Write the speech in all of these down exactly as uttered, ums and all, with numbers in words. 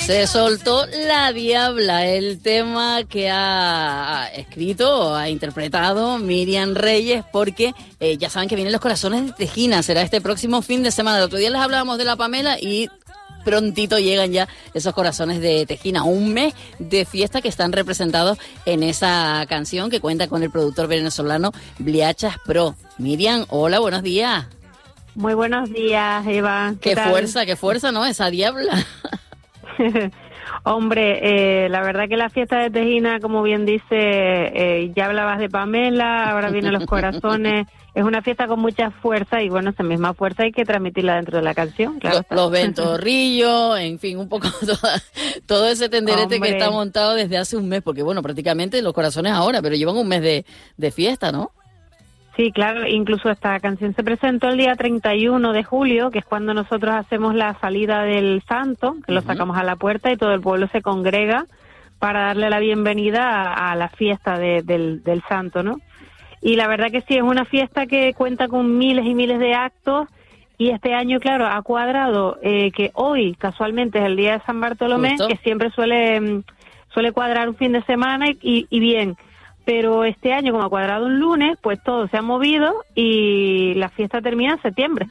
Se soltó La Diabla, el tema que ha escrito, ha interpretado Miriam Reyes, porque eh, ya saben que vienen los Corazones de Tejina, será este próximo fin de semana. El otro día les hablábamos de la Pamela y prontito llegan ya esos Corazones de Tejina, un mes de fiesta que están representados en esa canción que cuenta con el productor venezolano Bliachas Pro. Miriam, hola, buenos días. Muy buenos días, Eva. Qué, qué fuerza, qué fuerza, ¿no? Esa diabla. Hombre, eh, la verdad que la fiesta de Tejina, como bien dice, eh, ya hablabas de Pamela, ahora vienen los Corazones. Es una fiesta con mucha fuerza y bueno, esa misma fuerza hay que transmitirla dentro de la canción, claro. Los, los ventorrillos, en fin, un poco toda, todo ese tenderete Hombre. que está montado desde hace un mes, porque bueno, prácticamente los Corazones ahora, pero llevan un mes de, de fiesta, ¿no? Sí, claro, incluso esta canción se presentó el día treinta y uno de julio, que es cuando nosotros hacemos la salida del santo, que uh-huh. lo sacamos a la puerta y todo el pueblo se congrega para darle la bienvenida a, a la fiesta de, del, del santo, ¿no? Y la verdad que sí, es una fiesta que cuenta con miles y miles de actos y este año, claro, ha cuadrado eh, que hoy casualmente es el día de San Bartolomé, ¿Justo? que siempre suele, suele cuadrar un fin de semana y, y, y bien. Pero este año, como ha cuadrado un lunes, pues todo se ha movido y la fiesta termina en septiembre.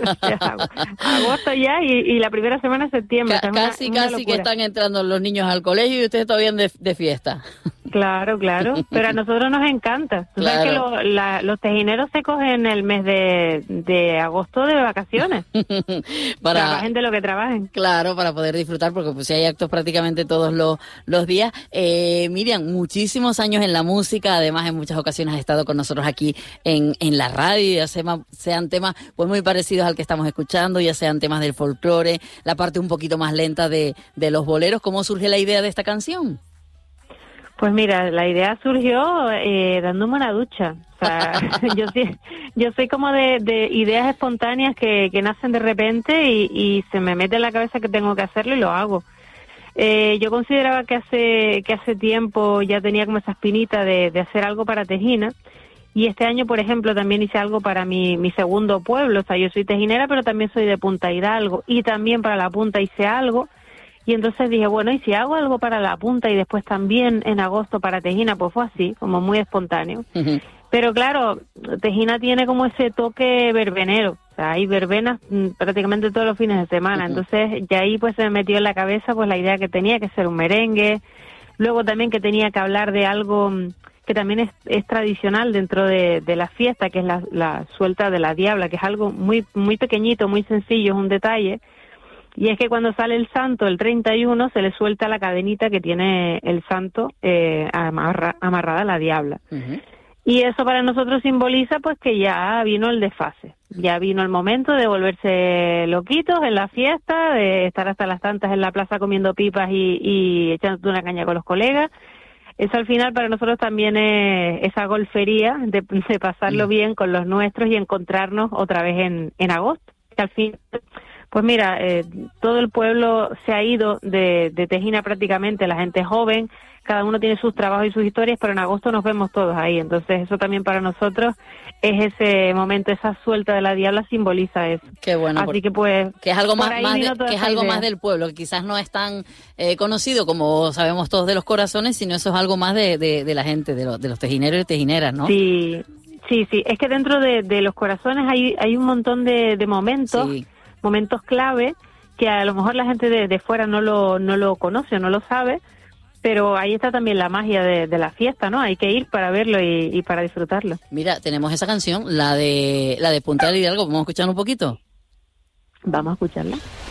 Agosto ya y, y la primera semana de septiembre. Ca- casi, una, una casi que están entrando los niños al colegio y ustedes todavía de, de fiesta. Claro, claro, pero a nosotros nos encanta. Tú claro. sabes que lo, la, los tejineros se cogen el mes de, de agosto de vacaciones. para, trabajen de lo que trabajen. Claro, para poder disfrutar, porque pues hay actos prácticamente todos los, los días. Eh, Miriam, muchísimos años en la música, además en muchas ocasiones has estado con nosotros aquí en, en la radio, ya sea, sean temas pues muy parecidos al que estamos escuchando, ya sean temas del folclore, la parte un poquito más lenta de, de los boleros. ¿Cómo surge la idea de esta canción? Pues mira, la idea surgió eh, dándome una ducha. O sea, yo sí, yo soy como de, de ideas espontáneas que, que nacen de repente y, y se me mete en la cabeza que tengo que hacerlo y lo hago. Eh, yo consideraba que hace que hace tiempo ya tenía como esa espinita de, de hacer algo para Tejina y este año, por ejemplo, también hice algo para mi, mi segundo pueblo. O sea, yo soy tejinera, pero también soy de Punta Hidalgo y también para la Punta hice algo. Y entonces dije, bueno, ¿y si hago algo para la Punta y después también en agosto para Tejina? Pues fue así, como muy espontáneo. Uh-huh. Pero claro, Tejina tiene como ese toque verbenero. O sea, hay verbenas mmm, prácticamente todos los fines de semana. Uh-huh. Entonces, ya ahí pues se me metió en la cabeza pues la idea que tenía que ser un merengue. Luego también que tenía que hablar de algo que también es, es tradicional dentro de, de la fiesta, que es la, la suelta de la diabla, que es algo muy, muy pequeñito, muy sencillo, es un detalle. Y es que cuando sale el santo, el treinta y uno, se le suelta la cadenita que tiene el santo eh, amarra, amarrada a la diabla. Uh-huh. Y eso para nosotros simboliza pues que ya vino el desfase. Ya vino el momento de volverse loquitos en la fiesta, de estar hasta las tantas en la plaza comiendo pipas y, y echándote una caña con los colegas. Eso al final para nosotros también es esa golfería de, de pasarlo uh-huh. bien con los nuestros y encontrarnos otra vez en, en agosto. Que al fin... Pues mira, eh, todo el pueblo se ha ido de, de Tejina prácticamente, la gente joven, cada uno tiene sus trabajos y sus historias, pero en agosto nos vemos todos ahí. Entonces eso también para nosotros es ese momento, esa suelta de la diabla simboliza eso. Qué bueno. Así que pues... Que es algo más, más, de, que es algo más del pueblo, que quizás no es tan eh, conocido como sabemos todos de los Corazones, sino eso es algo más de, de, de la gente, de, lo, de los tejineros y tejineras, ¿no? Sí, sí, sí. Es que dentro de, de los Corazones hay, hay un montón de, de momentos... Sí. momentos clave que a lo mejor la gente de, de fuera no lo no lo conoce o no lo sabe, pero ahí está también la magia de, de la fiesta, ¿no? Hay que ir para verlo y, y para disfrutarlo. Mira, tenemos esa canción, la de la de Punta Hidalgo, ¿vamos a escuchar un poquito? Vamos a escucharla.